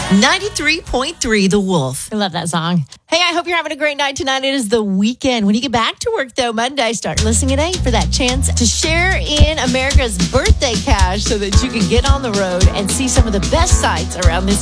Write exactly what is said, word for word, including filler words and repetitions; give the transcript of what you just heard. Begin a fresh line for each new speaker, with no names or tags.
ninety-three point three The Wolf.
I love that song. Hey, I hope you're having a great night tonight. It is the weekend. When you get back to work, though, Monday, start listening at eight for that chance to share in America's birthday cash so that you can get on the road and see some of the best sights around this